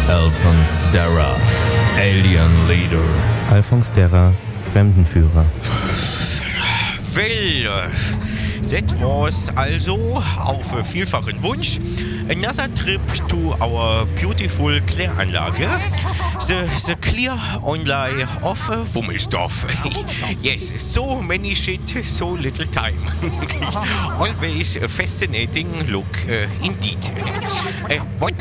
Alphonse Darra, Alien Leader. Alphonse Darra, Fremdenführer. Well, that was also, auf vielfachen Wunsch, another trip to our beautiful Kläranlage, the clear online of Wummelsdorf. Yes, so many shit, so little time. Always a fascinating look, indeed. What?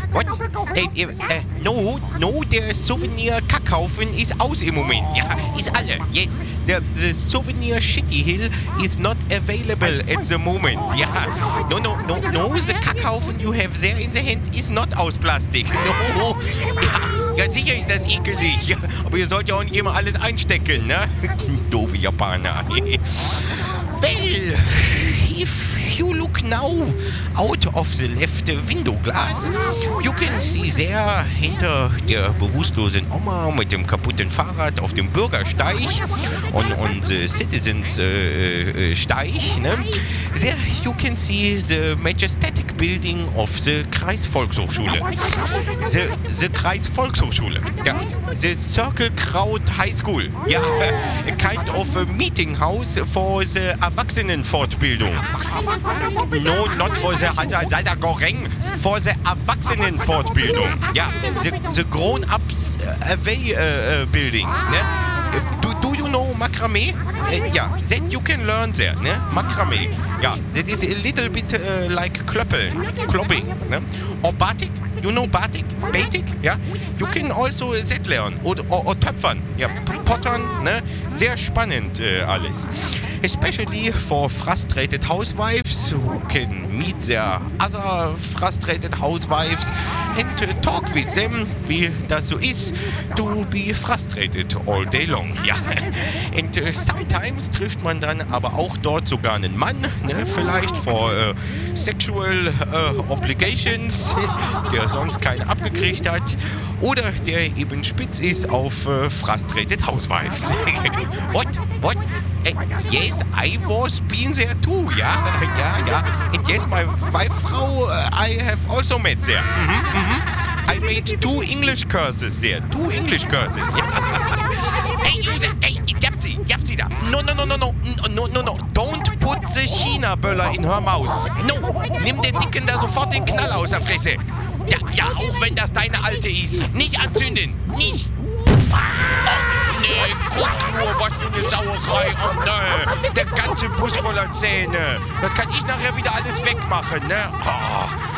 No, der Souvenir-Kackhaufen ist aus im Moment. Ja, ist alle. Yes, the souvenir Shitty Hill is not available at the moment. Ja, no, the Kackhaufen you have there in the hand is not aus Plastik. No, ja, sicher ist das ekelig. Ja, aber ihr sollt ja auch nicht immer alles einstecken, ne? Doofe Japaner. Well, if you look now out of the left window glass, you can see there hinter der bewusstlosen Oma mit dem kaputten Fahrrad auf dem Bürgersteig und the Citizens Steig, ne? There you can see the majestic building of the Kreisvolkshochschule. The Kreisvolkshochschule. Ja, the Circle Kraut High School. Ja, a kind of a meeting house for the Erwachsenenfortbildung. No, not for the Goreng, for the Erwachsenenfortbildung. Ja, the grown-ups away building. Ne? Do you know Makramee? Yeah, that you can learn there, ne? Makramee. Yeah, that is a little bit like klopping, ne? Or batik, you know batik? Batik, yeah? You can also that learn. Or töpfern, ja, pottern, ne? Sehr spannend alles. Especially for frustrated housewives who can meet their other frustrated housewives and talk with them, wie das so ist, to be frustrated all day long. Ja. And sometimes trifft man dann aber auch dort sogar einen Mann, ne, vielleicht for sexual obligations, der sonst keinen abgekriegt hat, oder der eben spitz ist auf frustrated housewives. What? Yes, I was been there too, ja. And yes, my wife, Frau, I have also met there. I made 2 English courses there. 2 English courses, ja. Hey, ihr habt sie da. No. Don't put the China-Böller in her mouth. No, nimm den Dicken da sofort den Knall aus der Fresse. Ja, auch wenn das deine alte ist. Nicht anzünden, nicht. Nee, guck nur, was für eine Sauerei. Oh ne, der ganze Bus voller Zähne. Das kann ich nachher wieder alles wegmachen, ne? Oh,